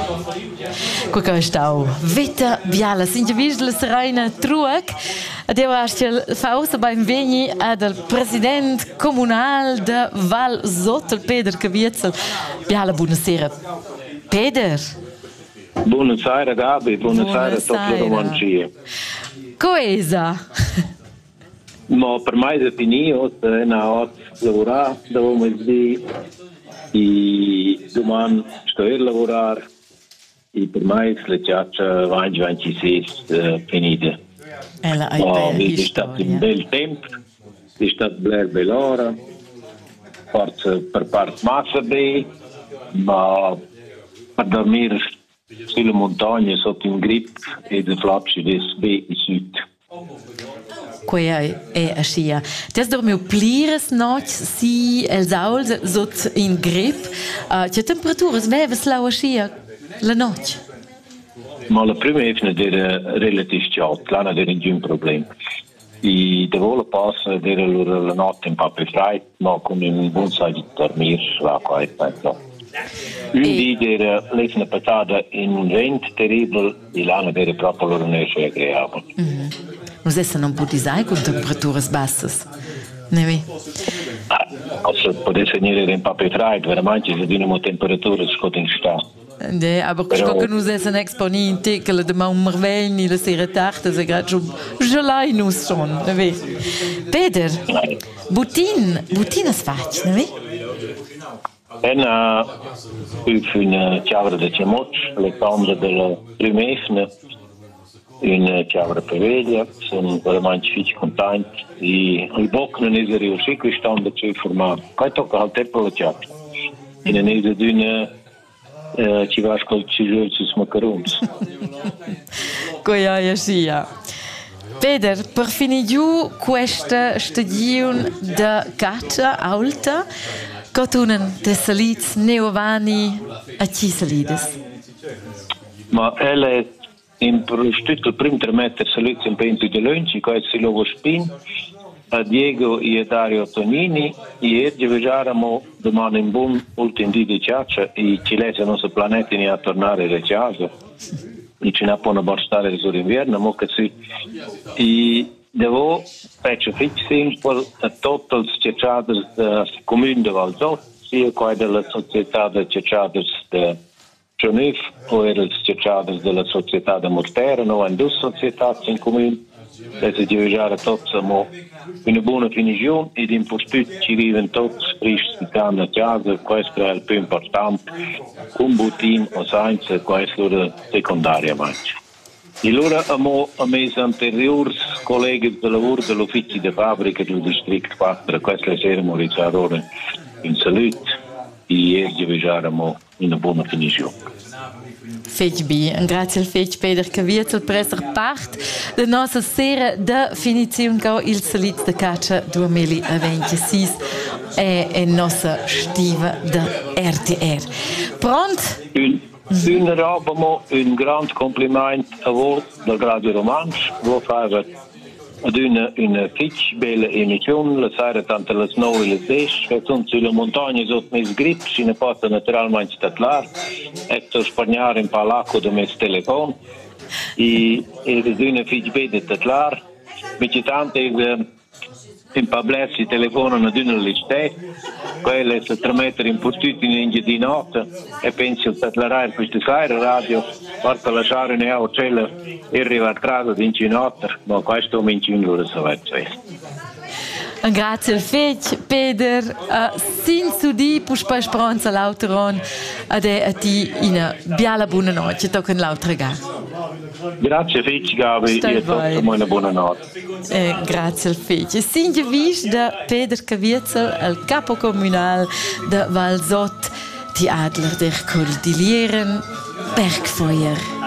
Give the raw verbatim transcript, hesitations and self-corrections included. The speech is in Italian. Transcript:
Qualcosa stau. Vita biala, sinja vis la serena truac. Adeu ascel fausa beim vegni ad el president comunal de Val Zot, el Peter Caviezel. Biala, buonasera. Peter. Buonasera Gabi, buonasera a tutta la romancia. Coesa? Ma per me è finito, è una hora lavorare, devo dire, e domani sto a lavorare, e per me la ciaccia venti ventisei è finita. Ella è Ma bella è stato un bel tempo, è stato bella bella ora, forse per parte massa bene, ma per dormire sulle montagne sotto un grip e de flapsi des be i sud. Quia è ascia. Tes dormiu plires noc si els auls sot in grip. Uh, che temperaturas veves lau ascia la noc? Ma la prima evne era relativ ciot, l'ana era un problem. E de vola passa era la notte un po' più fredda, ma con un buon sai di dormire la qua e penso. Un e... dì era l'evne passata in un vento terribile e l'ana era proprio loro nesce agreabile. Mm-hmm. Nus essa non può disai con temperaturas bassas. Nevi? Ah, se potesse venire un po' più fredda, veramente se dinamo temperature scotin sta. De, aber Però... che nus essen exponenti che la demà un mervegni la sera tarda se grad schon gelai nus schon, nevi? Peter, butin, butin as fac, nevi? Ena una chiavra de Ciamoc, le camere della primesna, una chiavra per veglia, sono veramente fici contenti e il bocco non è riuscito quest'anno a formare. Poi tocca al tempo la chiavra. E non è di una ci va a scolcire sui macarons. Coia e sia. Peter, per finire giù questa stagione da caccia alta, cotunen de salids neovani a ci salides? Ma ella è in prostitto il primo trimestre salids in pento di lunci, che è Silovo Spin, a Diego e a Dario Tonini, e oggi vediamo domani in buon ultimo di di ciaccia e ci lesa il nostro pianeta a tornare a casa. E ci ne può bastare sull'inverno, ma che sì. E devo faccio fix simple a tutte le ciacciate del comune di Valzot, sia quelle della società di ciacciate di Cionif o le ciacciate della società di Mortera, no, in due società in comune. Adesso di viaggiare tutti siamo una buona finizione ed in posto ci vivono tutti rispettando a casa, questo è il più importante, un bottino o senza, questo è il secondario. E allora abbiamo a mesi anteriori colleghi di lavoro dell'ufficio di fabbrica del distretto quattro, questa sera ora in salute e oggi viaggiamo una buona finizione. Fetch bi, grazie al Fetch Peter Caviezel per essere parte della nostra serie di finizione con il Salit de Caccia duemilaventisei e la nostra stiva di R T R. Pronto? Un, una roba, un grande complimento a voi del Radio Romansch, voi fate ad una, una fitch bella emissione, la sera tanto le nove e le dieci, che sono sulle montagne sotto mes grip, si ne porta naturalmente statlar, e to spagnare un po' l'acqua da mes telefono, e ed è una fitch bella statlar, mi c'è tante un po' blessi telefonano ad una liste, quelle si tramettere in postuti in india di notte, e penso statlarare questa sera radio, porta lasciare ne a cella e arriva a casa di notte, ma questo è un cinque se va a Grazie al Fetch, Peter. Uh, sin su di puspa speranza l'autoron ad a ti in biala buona notte, tocca l'altra gara. Grazie Fetch, Gabi, e tutta una buona notte. Eh, grazie al Fetch. Sin di vis da Peter Caviezel, il capo comunale de Valzot, die Adler der Cordilleren, Bergfeuer.